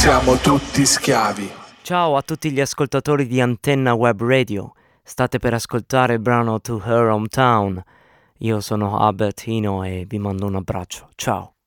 siamo tutti schiavi. Ciao a tutti gli ascoltatori di Antenna Web Radio. State per ascoltare il brano To Her Hometown. Io sono Albertino e vi mando un abbraccio. Ciao.